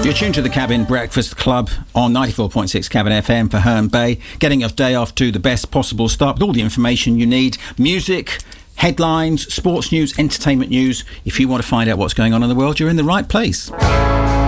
You're tuned to the Cabin Breakfast Club on 94.6 Cabin FM for Herne Bay, getting your day off to the best possible start with all the information you need. Music, headlines, sports news, entertainment news. If you want to find out what's going on in the world, you're in the right place.